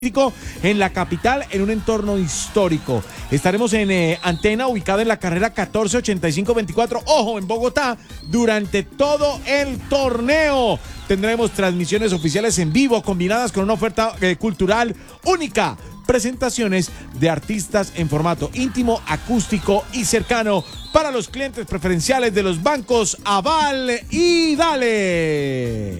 en la capital, en un entorno histórico. Estaremos en Antena, ubicado en la carrera 148524, ojo, en Bogotá, durante todo el torneo. Tendremos transmisiones oficiales en vivo, combinadas con una oferta cultural única. Presentaciones de artistas en formato íntimo, acústico y cercano para los clientes preferenciales de los bancos Aval y Dale.